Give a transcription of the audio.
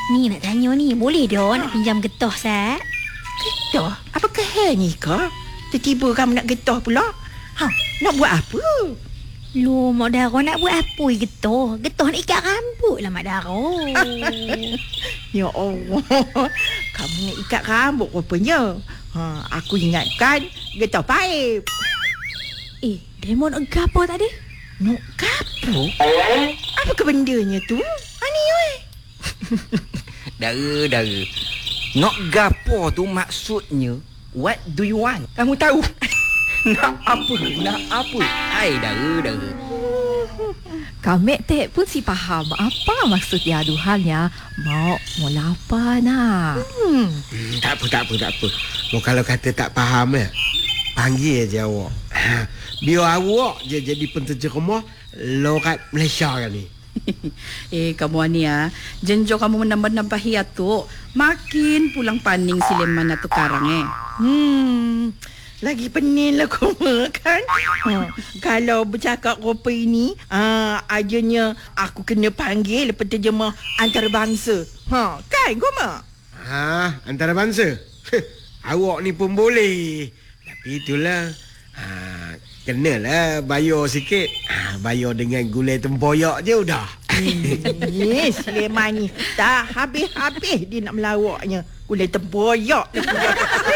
Ni nak tanya ni, boleh dah nak pinjam getah, Sat? Getah? Apa kehal ni kau? Tiba-tiba kamu nak getah pula? Nak buat apa? Lu, Mak Dara nak buat apa getah? Getah nak ikat rambut lah, Mak Dara. Ya Allah, kamu nak ikat rambut rupanya. Aku ingatkan getah paip. Demo nak gapo tadi? Nak gapo? Apa kebendanya tu? Ani oi. Dara. Nak gapo tu maksudnya what do you want? Kamu tahu? Nak apa? Hai Dara. Kami tak pun si faham apa maksud dia aduhannya. Mau apa nak? Tak apa. Mau kalau kata tak faham panggil je awak. Biar awak je jadi penterjemah lorat Malaysia kali. Kamu ni jenjo kamu menambah-nambahi tu makin pulang paning si Leman tu karang Lagi pening lah kau kan. Kalau bercakap rupa ini, ajanya aku kena panggil penterjemah antarabangsa. Kan kau mak? Antarabangsa. Awak ni pun boleh. Tapi itulah kenalah bayar sikit. Bayar dengan gulai tempoyak je udah. Sleman ni tak habis-habis dia nak melawaknya. Gulai tempoyak.